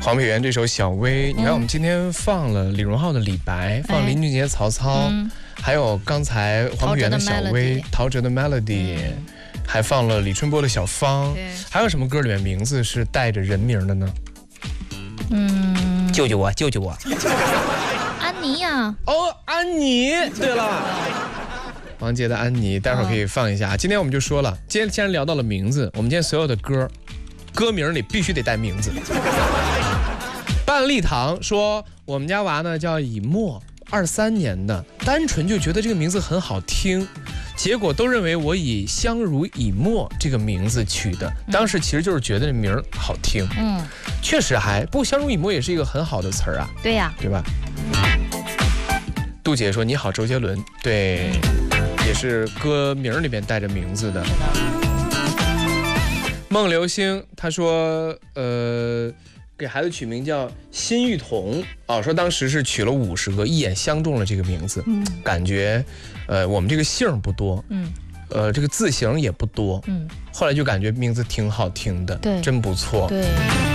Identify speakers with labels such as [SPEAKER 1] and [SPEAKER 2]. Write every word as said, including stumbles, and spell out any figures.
[SPEAKER 1] 黄品源这首《小薇》，你看我们今天放了李荣浩的《李白》，放林俊杰《曹操》，还有刚才黄品源的《小薇》，陶喆的《Melody》，还放了李春波的《小芳》，还有什么歌里面名字是带着人名的呢？
[SPEAKER 2] 嗯，
[SPEAKER 3] 救救我，救救我！
[SPEAKER 2] 安妮呀！
[SPEAKER 1] 哦，安妮。对了，王杰的《安妮》，待会儿可以放一下。今天我们就说了，今天既然聊到了名字，我们今天所有的歌，歌名里必须得带名字。半粒糖说，我们家娃呢叫以沫，二三年的，单纯就觉得这个名字很好听。结果都认为我以相濡以沫这个名字取的，当时其实就是觉得这名儿好听，嗯，确实还不相濡以沫也是一个很好的词儿啊，
[SPEAKER 2] 对呀、啊，
[SPEAKER 1] 对吧？杜姐说你好周杰伦，对，也是歌名里面带着名字的。孟流星他说，呃。给孩子取名叫辛玉彤啊，说当时是取了五十个，一眼相中了这个名字，嗯，感觉，呃，我们这个姓不多，嗯，呃，这个字形也不多，嗯，后来就感觉名字挺好听的，对，真不错，
[SPEAKER 2] 对。